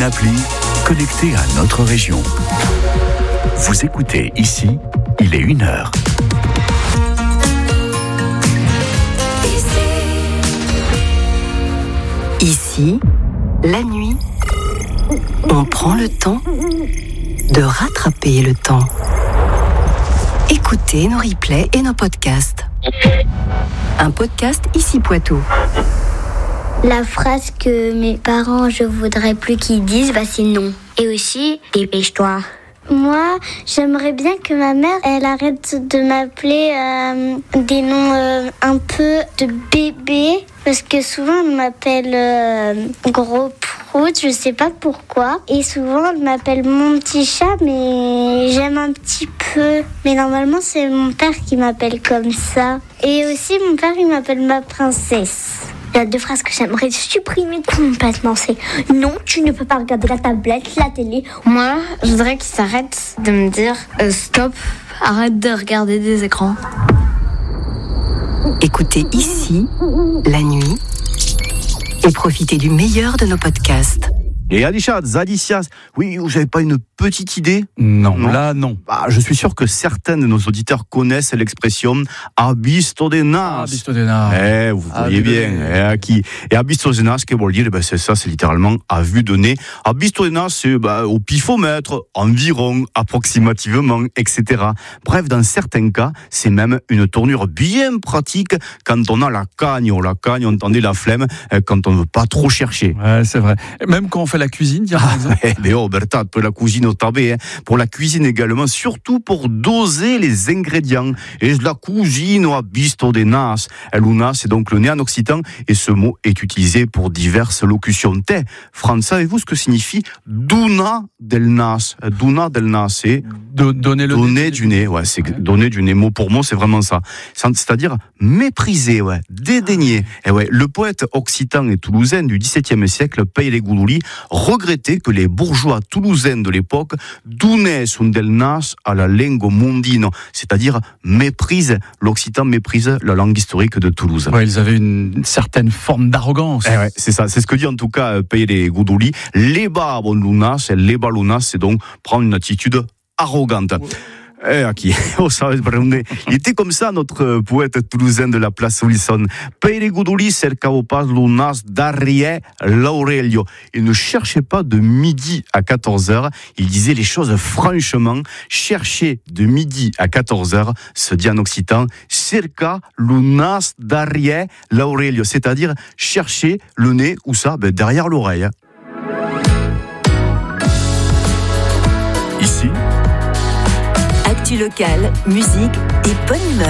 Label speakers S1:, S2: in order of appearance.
S1: appli connectée à notre région. Vous écoutez ici, il est 1h.
S2: Ici, la nuit, on prend le temps de rattraper le temps. Écoutez nos replays et nos podcasts. Un podcast Ici Poitou.
S3: La phrase que mes parents, je voudrais plus qu'ils disent, c'est non. Et aussi, dépêche-toi. Moi, j'aimerais bien que ma mère, elle arrête de m'appeler des noms un peu de bébé. Parce que souvent, elle m'appelle gros prout, je sais pas pourquoi. Et souvent, elle m'appelle mon petit chat, mais j'aime un petit peu. Mais normalement, c'est mon père qui m'appelle comme ça. Et aussi, mon père, il m'appelle ma princesse. Il y a 2 phrases que j'aimerais supprimer complètement. C'est non, tu ne peux pas regarder la tablette, la télé.
S4: Moi, je voudrais qu'ils s'arrêtent de me dire stop, arrête de regarder des écrans.
S2: Écoutez ici, la nuit, et profitez du meilleur de nos podcasts.
S5: Et Alisha, Zadicias, oui, vous n'avez pas une petite idée ?
S6: Non, là, non.
S5: Je suis sûr que certains de nos auditeurs connaissent l'expression « abisto de nas ».
S6: Abisto de nas.
S5: Vous voyez bien. Et abisto de nas, qu'est-ce que veut dire ? C'est ça, c'est littéralement « à vue de nez ». Abisto de nas, c'est au pifomètre, environ, approximativement, etc. Bref, dans certains cas, c'est même une tournure bien pratique quand on a la cagne, on entendait la flemme, quand on ne veut pas trop chercher.
S6: Ouais, c'est vrai. Même quand on fait la cuisine, par exemple.
S5: Mais Bertha, pour la cuisine au tabé, pour la cuisine également, surtout pour doser les ingrédients. Et la cuisine au abisto de nas. Luna, c'est donc le nez en occitan, et ce mot est utilisé pour diverses locutions. France, savez-vous ce que signifie duna del nas? Duna del nas, c'est donner du nez. Ouais, c'est donner du nez. Mot pour mot, c'est vraiment ça. C'est-à-dire mépriser, dédaigner. Et le poète occitan et toulousain du XVIIe siècle, Pere Guduli, regrettait que les bourgeois toulousains de l'époque donnaient un del nas à la lingua mondino, c'est-à-dire l'occitan méprise la langue historique de Toulouse.
S6: Ouais, ils avaient une certaine forme d'arrogance.
S5: C'est ça, c'est ce que dit en tout cas Pere Guduli. Leba lunas, leba lunas, c'est donc prendre une attitude arrogante. Il était comme ça, notre poète toulousain de la place Wilson. Pere Guduli cercavo pas lunas darie l'Aurelio. Il ne cherchait pas de midi à 14h, il disait les choses franchement. Chercher de midi à 14h, se dit en occitan, cerca lunas darie l'Aurelio, c'est-à-dire chercher le nez, où ça ? Derrière l'oreille.
S1: Ici,
S2: Actu locale, musique et bonne humeur.